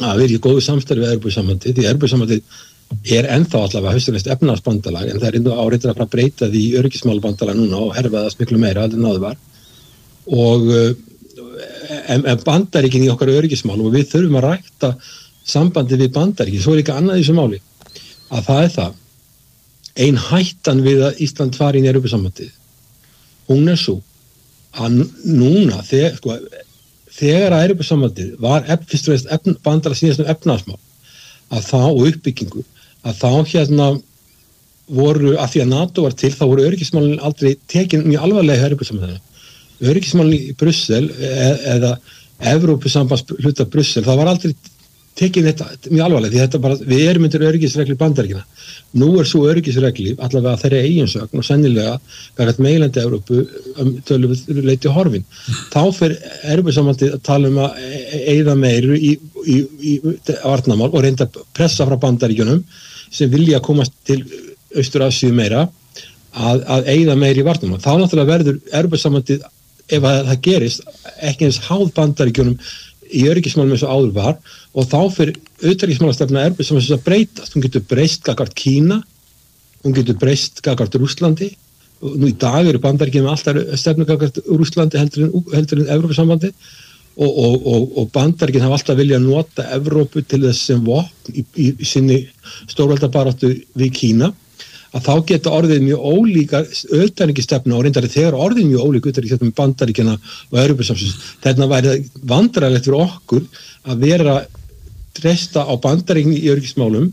að vera í góðu samstarfi við Evrópusambandið, því Evrópusambandið ennþá allavega haustunist efnahagsbandalag, en það ennþá áreitir að fara að breyta því í öryggismálabandalag núna og herfaðast miklu meira en áður var. Og en Bandaríkin í okkar öryggismálum, og við þurfum að rækta sambandið við Bandaríkin, svo líka annað í þessu máli, að það það, ein hættan við að Ísland fari inn í Evrópusambandið, hún svo að núna, þegar að Evrópusambandið var fyrst og fremst bandalag síðast efnahagsmál, að þá og uppbyggingu, að þá voru, að því að NATO var til, þá voru öryggismálin aldrei tekin mjög alvarlega í Evrópusambandinu. Öryggismálin í Brussel eða Evrópusambands hluta Brussel, það var aldrei tekin þetta mjög alvarlega, því þetta bara, við erum undir öryggisreglu Bandaríkjanna. Nú svo öryggisregli allavega þeirra eiginsögn og sennilega gagnvart meginlandi Evrópu töluðu leyti horfin. Þá fer Evrópusambandið að tala að eyða meiru í varnarmál og reynda að pressa frá Bandaríkjunum sem vilja komast til Austur-Asíu meira að eyða meiri í varnarmál. Þá náttúrulega verður Evrópusambandið, ef það gerist, ekki eins háð Bandaríkjunum í öryggismálum eins og áður var, og þá fyrir utanríkismálastefna Evrópusambandsins að breytast. Hún getur breyst gagnvart Kína, hún getur breyst gagnvart Rússlandi, og nú í dag eru Bandaríkin með alltaf stefnu gagnvart Rússlandi heldur en Evrópusambandið, og Bandaríkin hafa alltaf viljað nota Evrópu til þess sem vopn í sinni stórveldabaráttu við Kína, að þá geta orðið mjög ólíkar utanríkisstefna og reyndar þegar orðið mjög ólík utanríkisstefna með Bandaríkjanna og Evrópusambandsins. Þetta væri vandræðilegt fyrir okkur að vera treysta á Bandaríkin í öryggismálum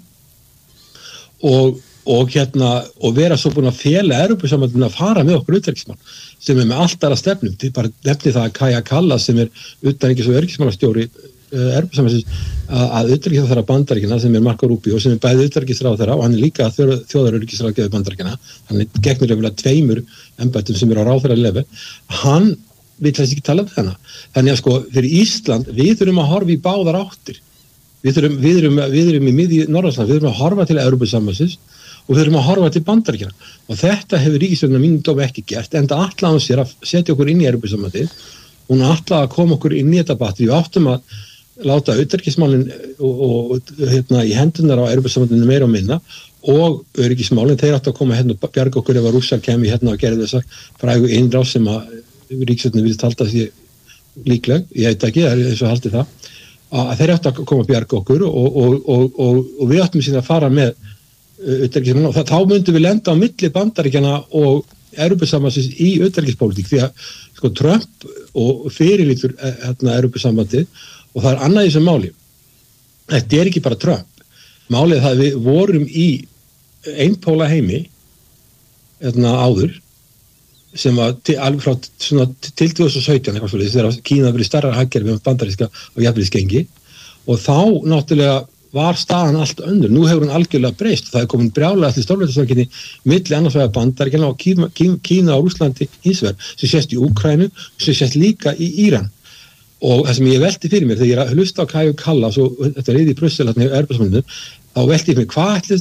og vera svo búin að fela Evrópusambandinu að fara með okkur utanríkismál sem með allt aðra stefnum. Þið bara nefni það að Kaja Kallas sem utanríkis- og öryggismálastjóri Evrópusambandsins að utanríkisráðherra Bandaríkjanna sem Marco Rubio sem bæði utanríkisráðherra og hann líka þjóðaröryggisráðgjafi Bandaríkjanna, hann gegnir yfirlega 2 embættum sem á ráðherralefi, hann vill þess ekki tala um þennan. Þannig að fyrir Ísland, við þurfum að horfa í báðar áttir. Við erum í miðju Norðurlandi, við þurfum að horfa til Evrópusambandsins og við þurfum að horfa til Bandaríkjanna. Og þetta hefur ríkisstjórnin mínum dómi ekki gert, enda ætlaði hún sér að setja okkur inn í Evrópusambandið. Hún ætlaði að koma okkur inn í þetta batteri. Við áttum að láta utanríkismálin og í hendunar á Evrópusambandinu meira og minna og öryggismálin, þeir áttu að koma og bjarga okkur ef að Rússar kemi og gerði þessa frægu innrás sem að ríkisstjórnin vilja halda því líkleg, ég veit ekki, það eins og haldi það, að þeir áttu að koma að bjarga okkur og við áttum síðan að fara með utanríkismálin og þá myndum við lenda á milli Bandaríkjanna og Evrópusambandsins í utanríkispólitík, því að Trump og fyrirlítur Evrópusambandið. Og það annað í þessu máli. Þetta ekki bara Trump. Málið það við vorum í einpóla heimi áður sem var alveg frá til 2017 þegar Kína verið stærra hagkerfi með bandaríska og jafnvægisgengi og þá náttúrulega var staðan allt önnur. Nú hefur hún algjörlega breyst. Það komin brjálega allir stórveldasamkeppni milli annars vegar Bandaríkjanna og Kína og Rússlandi hins vegar sem sést í Úkraínu, sem sést líka í Íran. Og það sem ég velti fyrir mér, þegar ég hlusta á Kaja Kallas og þetta liði í Brussel í Evrópusambandinu, þá velti ég fyrir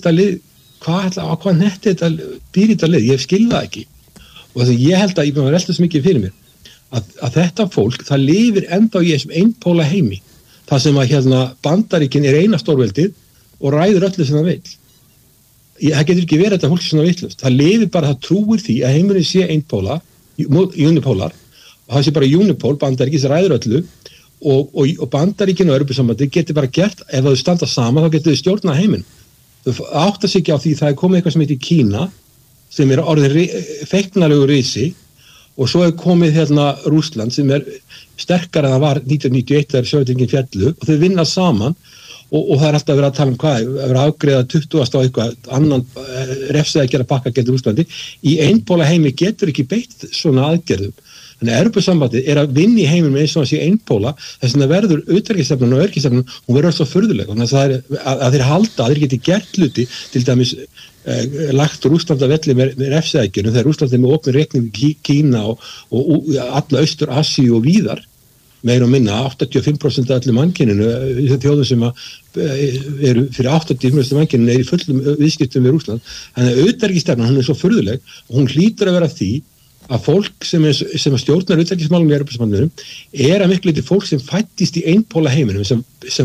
hvað netti þetta býr í þetta lið, ég skil það ekki. Og þess að ég held að ég velti þess mikið fyrir mér, að þetta fólk, það lifir ennþá í þessum einpóla heimi, það sem að Bandaríkin eina stórveldið og ræður öllu sem það vill. Það getur ekki verið þetta fólk svona vitlaust. Það lifir bara, það trúir því að heimurinn sé einpóla, unipólar, og það sé bara unipól, Bandaríkis ræður öllu og Bandaríkin og Evrópusambandið getur bara gert, ef þau standa saman þá getur þau stjórna heiminn. Þau átta sig ekki á því það komið eitthvað sem heitir Kína sem orðin feiknarlegur risi og svo komið Rússland sem sterkara en það var 1991 þegar Sovétríkin féllu og þau vinna saman og það alltaf verið að tala um hvað, verið að afgreiða 20 á eitthvað annan refsið að gera pakka gegn Rússlandi. Í einpóla heimi getur ekki beitt svona aðgerðum. Þannig að Evrópusambandið að vinna í heiminum eins og að sé einpóla, þess að það verður utanríkisstefnan og öryggisstefnan, hún verður svo furðuleg. Þannig að þeir halda, að þeir geti gert hluti, til dæmis lagt Rússland að velli með refsiðaðgerðum, þegar Rússland með opin reikning við Kína og alla Austur-Asíu og víðar, meira og minna 85% af öllu mannkyninu, þjóðum sem eru fyrir 80% af mannkyninu í fullum viðskiptum við Rússland. Þannig að utanríkisstefnan, hún svo furðuleg og hún hlýtur að vera því að fólk sem stjórnar utanríkismálum í Evrópusambandinu að miklu leyti fólk sem fæddist í einpóla heiminum sem